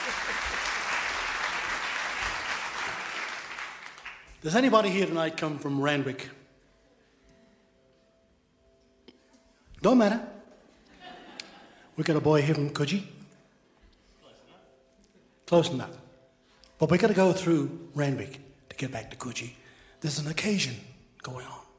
Does anybody here tonight come from Randwick? Don't matter. We got a boy here from Coogee. Close enough. But we got to go through Randwick to get back to Coogee. There's an occasion going on.